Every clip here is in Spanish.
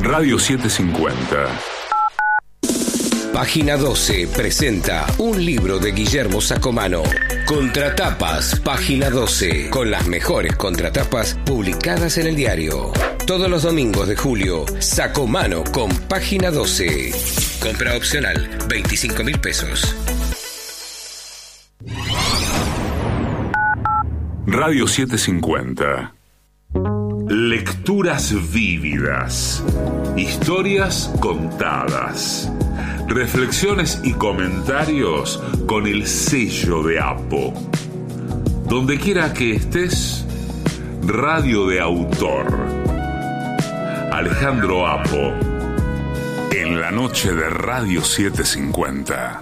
Radio 750. Página 12 presenta un libro de Guillermo Sacomano. Contratapas, Página 12, con las mejores contratapas publicadas en el diario. Todos los domingos de julio, Sacomano con Página 12. Compra opcional, 25.000 pesos. Radio 750. Lecturas vívidas. Historias contadas. Reflexiones y comentarios con el sello de Apo. Donde quiera que estés, radio de autor. Alejandro Apo, en la noche de Radio 750.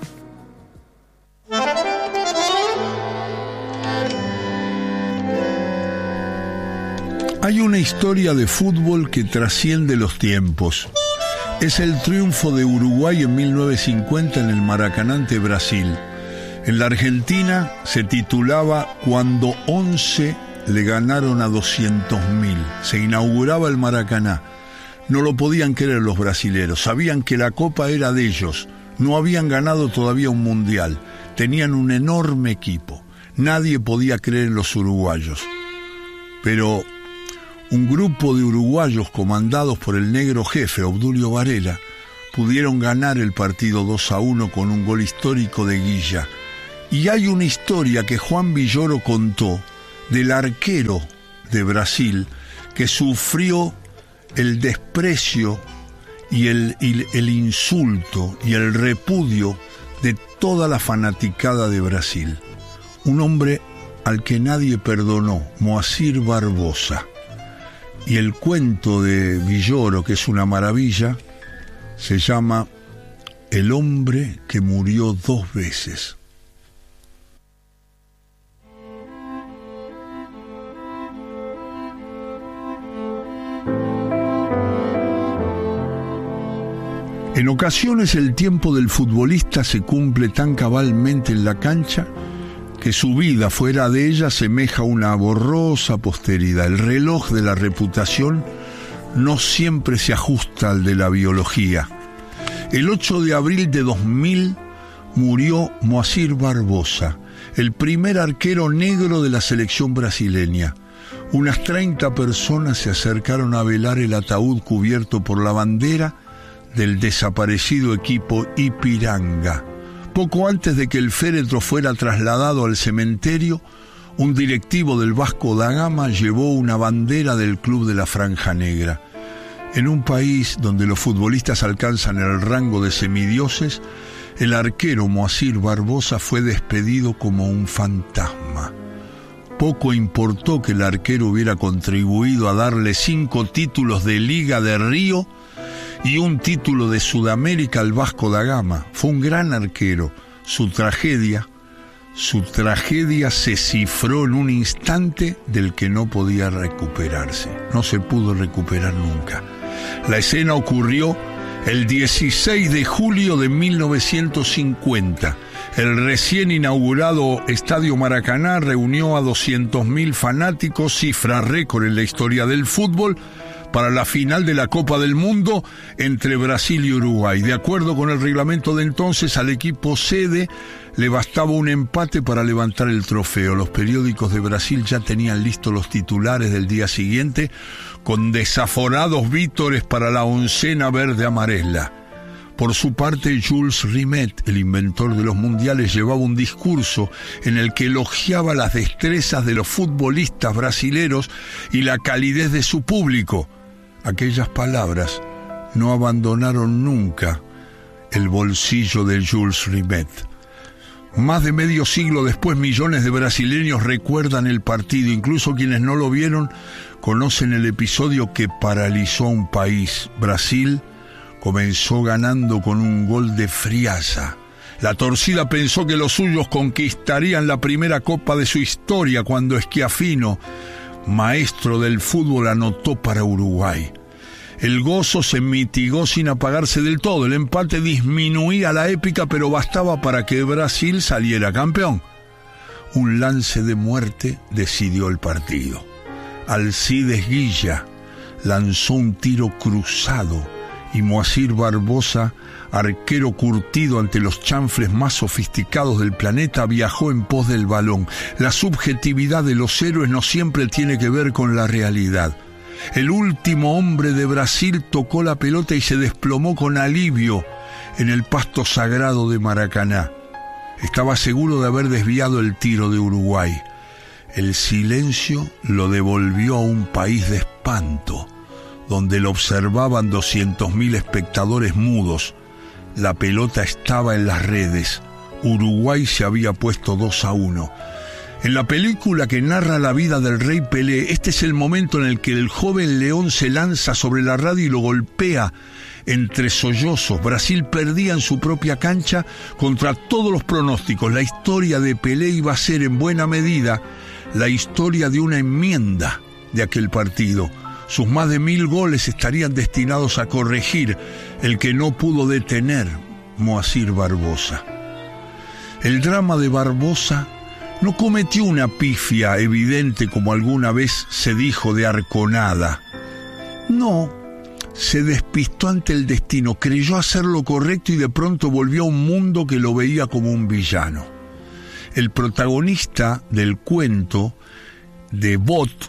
Hay una historia de fútbol que trasciende los tiempos. Es el triunfo de Uruguay en 1950 en el Maracaná ante Brasil. En la Argentina se titulaba Cuando 11 le ganaron a 200.000. Se inauguraba el Maracaná. No lo podían creer los brasileros. Sabían que la copa era de ellos. No habían ganado todavía un mundial. Tenían un enorme equipo. Nadie podía creer en los uruguayos. Pero un grupo de uruguayos comandados por el negro jefe Obdulio Varela pudieron ganar el partido 2-1 con un gol histórico de Guilla. Y hay una historia que Juan Villoro contó del arquero de Brasil que sufrió el desprecio y el insulto y el repudio de toda la fanaticada de Brasil. Un hombre al que nadie perdonó, Moacir Barbosa. Y el cuento de Villoro, que es una maravilla, se llama El hombre que murió 2 veces. En ocasiones el tiempo del futbolista se cumple tan cabalmente en la cancha que su vida fuera de ella semeja una borrosa posteridad. El reloj de la reputación no siempre se ajusta al de la biología. El 8 de abril de 2000 murió Moacir Barbosa, el primer arquero negro de la selección brasileña. Unas 30 personas se acercaron a velar el ataúd cubierto por la bandera del desaparecido equipo Ipiranga. Poco antes de que el féretro fuera trasladado al cementerio, un directivo del Vasco da Gama llevó una bandera del Club de la Franja Negra. En un país donde los futbolistas alcanzan el rango de semidioses, el arquero Moacir Barbosa fue despedido como un fantasma. Poco importó que el arquero hubiera contribuido a darle 5 títulos de Liga de Río y un título de Sudamérica al Vasco da Gama. Fue un gran arquero. Su tragedia se cifró en un instante del que no podía recuperarse. No se pudo recuperar nunca. La escena ocurrió el 16 de julio de 1950. El recién inaugurado Estadio Maracaná reunió a 200.000 fanáticos, cifra récord en la historia del fútbol, para la final de la Copa del Mundo entre Brasil y Uruguay. De acuerdo con el reglamento de entonces, al equipo sede le bastaba un empate para levantar el trofeo. Los periódicos de Brasil ya tenían listos los titulares del día siguiente, con desaforados vítores para la oncena verde amarela. Por su parte, Jules Rimet, el inventor de los mundiales, llevaba un discurso en el que elogiaba las destrezas de los futbolistas brasileros y la calidez de su público. Aquellas palabras no abandonaron nunca el bolsillo de Jules Rimet. Más de medio siglo después, millones de brasileños recuerdan el partido. Incluso quienes no lo vieron conocen el episodio que paralizó a un país. Brasil comenzó ganando con un gol de Friaza. La torcida pensó que los suyos conquistarían la primera copa de su historia cuando Schiaffino, maestro del fútbol, anotó para Uruguay. El gozo se mitigó sin apagarse del todo. El empate disminuía la épica, pero bastaba para que Brasil saliera campeón. Un lance de muerte decidió el partido. Alcides Guilla lanzó un tiro cruzado y Moacir Barbosa, arquero curtido ante los chanfles más sofisticados del planeta, viajó en pos del balón. La subjetividad de los héroes no siempre tiene que ver con la realidad. El último hombre de Brasil tocó la pelota y se desplomó con alivio en el pasto sagrado de Maracaná. Estaba seguro de haber desviado el tiro de Uruguay. El silencio lo devolvió a un país de espanto, donde lo observaban 200.000 espectadores mudos. La pelota estaba en las redes. Uruguay se había puesto 2-1. En la película que narra la vida del rey Pelé, este es el momento en el que el joven León se lanza sobre la radio y lo golpea entre sollozos. Brasil perdía en su propia cancha contra todos los pronósticos. La historia de Pelé iba a ser en buena medida la historia de una enmienda de aquel partido. Sus más de 1000 goles estarían destinados a corregir el que no pudo detener Moacir Barbosa. El drama de Barbosa no cometió una pifia evidente como alguna vez se dijo de Arconada. No, se despistó ante el destino, creyó hacer lo correcto y de pronto volvió a un mundo que lo veía como un villano. El protagonista del cuento de Bot,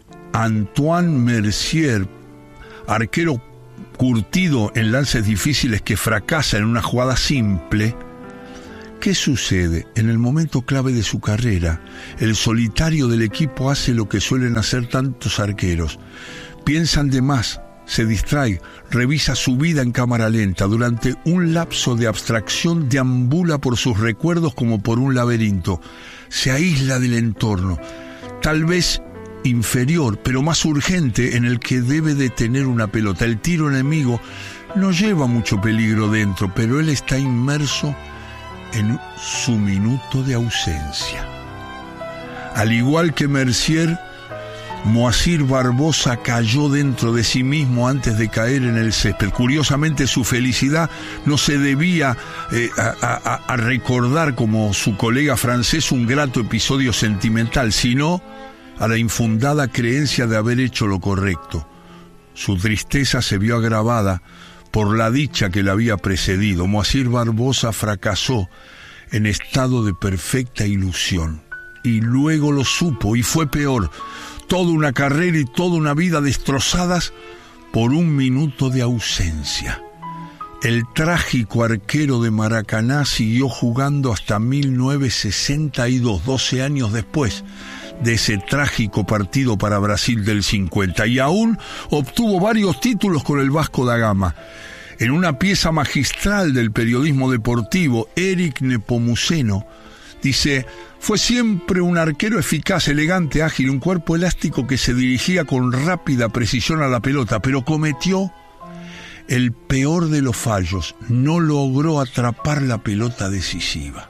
Antoine Mercier, arquero curtido en lances difíciles que fracasa en una jugada simple. ¿Qué sucede? En el momento clave de su carrera, el solitario del equipo hace lo que suelen hacer tantos arqueros. Piensan de más, se distrae, revisa su vida en cámara lenta. Durante un lapso de abstracción deambula por sus recuerdos como por un laberinto. Se aísla del entorno, tal vez inferior, pero más urgente, en el que debe detener una pelota. El tiro enemigo no lleva mucho peligro dentro, pero él está inmerso en su minuto de ausencia. Al igual que Mercier, Moacir Barbosa cayó dentro de sí mismo antes de caer en el césped. Curiosamente, su felicidad no se debía a recordar, como su colega francés, un grato episodio sentimental, sino a la infundada creencia de haber hecho lo correcto. Su tristeza se vio agravada por la dicha que le había precedido. Moacir Barbosa fracasó en estado de perfecta ilusión. Y luego lo supo, y fue peor. Toda una carrera y toda una vida destrozadas por un minuto de ausencia. El trágico arquero de Maracaná siguió jugando hasta 1962, 12 años después de ese trágico partido para Brasil del 50, y aún obtuvo varios títulos con el Vasco da Gama. En una pieza magistral del periodismo deportivo, Eric Nepomuceno dice: fue siempre un arquero eficaz, elegante, ágil, un cuerpo elástico que se dirigía con rápida precisión a la pelota, pero cometió el peor de los fallos: no logró atrapar la pelota decisiva.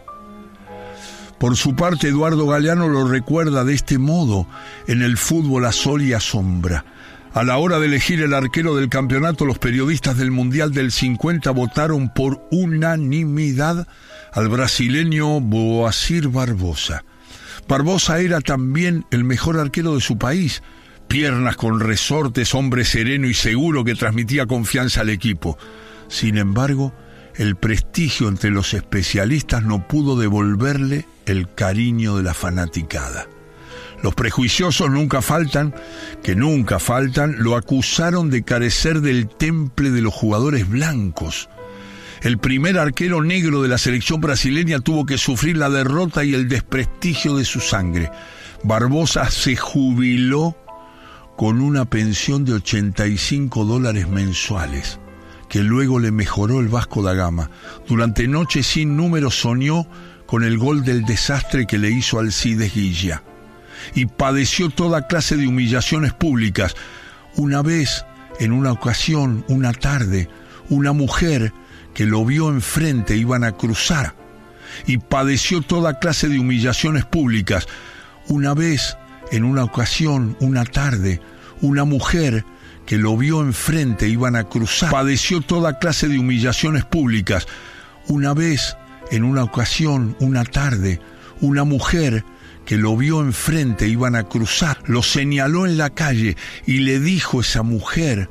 Por su parte, Eduardo Galeano lo recuerda de este modo en el fútbol a sol y a sombra. A la hora de elegir el arquero del campeonato, los periodistas del Mundial del 50 votaron por unanimidad al brasileño Moacir Barbosa. Barbosa era también el mejor arquero de su país. Piernas con resortes, hombre sereno y seguro que transmitía confianza al equipo. Sin embargo, el prestigio entre los especialistas no pudo devolverle el cariño de la fanaticada. Los prejuiciosos nunca faltan, lo acusaron de carecer del temple de los jugadores blancos. El primer arquero negro de la selección brasileña tuvo que sufrir la derrota y el desprestigio de su sangre. Barbosa se jubiló con una pensión de $85 mensuales, que luego le mejoró el Vasco da Gama. Durante noches sin número soñó con el gol del desastre que le hizo Alcides Guilla. Y padeció toda clase de humillaciones públicas. Una vez, en una ocasión, una tarde, una mujer que lo vio enfrente iban a cruzar. Y padeció toda clase de humillaciones públicas. Una vez, en una ocasión, una tarde, una mujer que lo vio enfrente iban a cruzar. Padeció toda clase de humillaciones públicas. Una vez, en una ocasión, una tarde, una mujer que lo vio enfrente iban a cruzar. Lo señaló en la calle y le dijo esa mujer: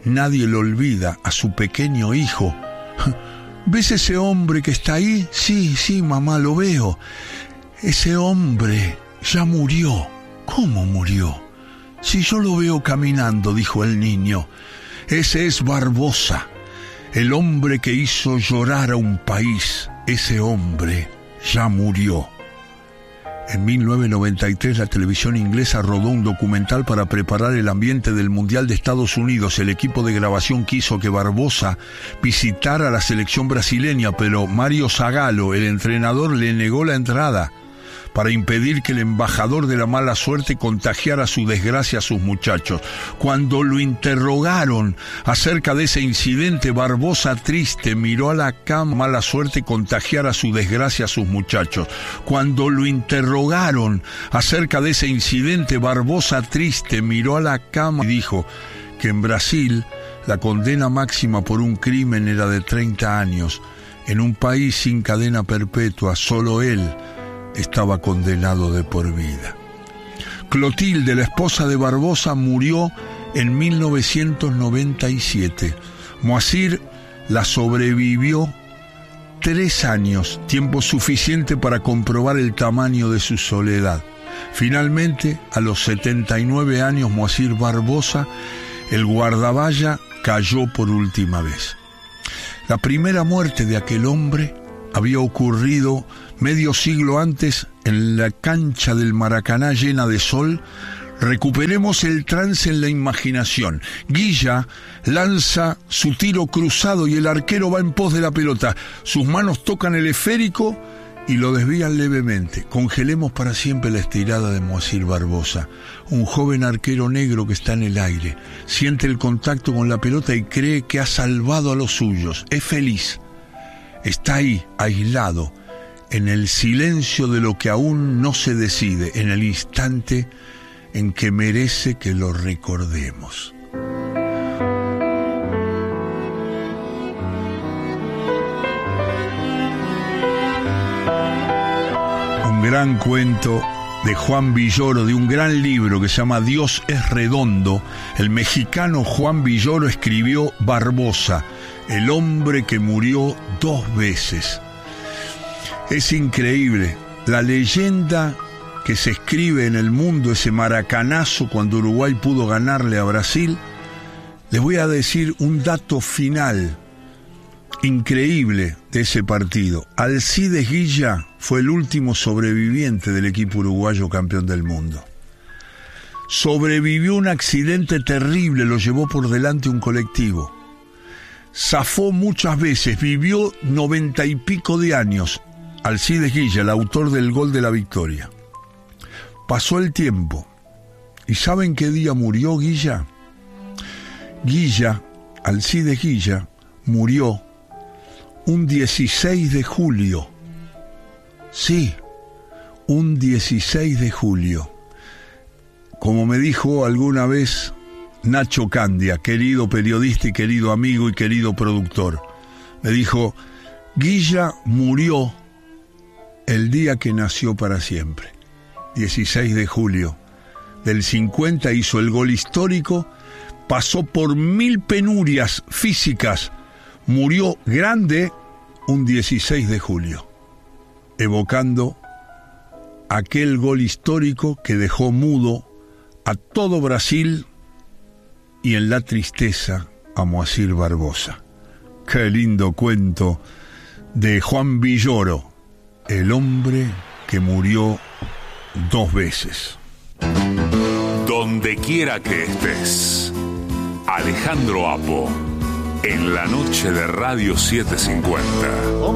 nadie lo olvida, a su pequeño hijo. ¿Ves ese hombre que está ahí? Sí, mamá, lo veo. Ese hombre ya murió. ¿Cómo murió? Si yo lo veo caminando, dijo el niño. Ese es Barbosa, el hombre que hizo llorar a un país. Ese hombre ya murió. En 1993 la televisión inglesa rodó un documental para preparar el ambiente del Mundial de Estados Unidos. El equipo de grabación quiso que Barbosa visitara la selección brasileña, pero Mario Zagallo, el entrenador, le negó la entrada para impedir que el embajador de la mala suerte contagiara su desgracia a sus muchachos. Cuando lo interrogaron acerca de ese incidente, Barbosa, triste, miró a la cama. Mala suerte contagiara su desgracia a sus muchachos. Cuando lo interrogaron acerca de ese incidente, Barbosa, triste, miró a la cama y dijo que en Brasil la condena máxima por un crimen era de 30 años. En un país sin cadena perpetua, solo él estaba condenado de por vida. Clotilde, la esposa de Barbosa, murió en 1997. Moacir la sobrevivió 3 años, tiempo suficiente para comprobar el tamaño de su soledad. Finalmente, a los 79 años, Moacir Barbosa, el guardavalla, cayó por última vez. La primera muerte de aquel hombre había ocurrido medio siglo antes en la cancha del Maracaná llena de sol. Recuperemos el trance en la imaginación. Guilla lanza su tiro cruzado y el arquero va en pos de la pelota. Sus manos tocan el esférico y lo desvían levemente. Congelemos para siempre la estirada de Moacir Barbosa, un joven arquero negro que está en el aire. Siente el contacto con la pelota y cree que ha salvado a los suyos. Es feliz. Está ahí, aislado, en el silencio de lo que aún no se decide, en el instante en que merece que lo recordemos. Un gran cuento de Juan Villoro, de un gran libro que se llama Dios es redondo. El mexicano Juan Villoro escribió Barbosa, el hombre que murió 2 veces. Es increíble la leyenda que se escribe en el mundo, ese maracanazo cuando Uruguay pudo ganarle a Brasil. Les voy a decir un dato final increíble de ese partido. Alcides Guilla fue el último sobreviviente del equipo uruguayo campeón del mundo. Sobrevivió un accidente terrible, lo llevó por delante un colectivo. Zafó muchas veces, vivió 90 y pico de años. Alcides Guilla, el autor del gol de la victoria. Pasó el tiempo. ¿Y saben qué día murió Guilla? Alcides Guilla, murió un 16 de julio. Sí, un 16 de julio. Como me dijo alguna vez Nacho Candia, querido periodista y querido amigo y querido productor, me dijo, Guilla murió el día que nació para siempre. 16 de julio del 50 hizo el gol histórico, pasó por 1000 penurias físicas, murió grande un 16 de julio, evocando aquel gol histórico que dejó mudo a todo Brasil y en la tristeza a Moacir Barbosa. Qué lindo cuento de Juan Villoro, el hombre que murió 2 veces. Donde quiera que estés, Alejandro Apo, en la noche de Radio 750.